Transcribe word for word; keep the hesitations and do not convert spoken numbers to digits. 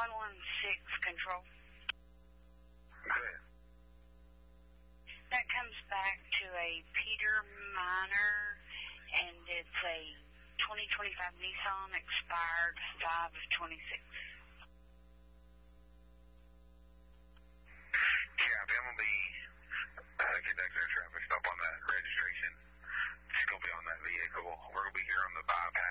one one six control. Good. That comes back to a Peter Miner, and it's a twenty twenty-five Nissan, expired five of twenty-six. Yeah, I'm going to be uh, conducting a traffic stop on that registration. It's going to be on that vehicle. We're going to be here on the bypass.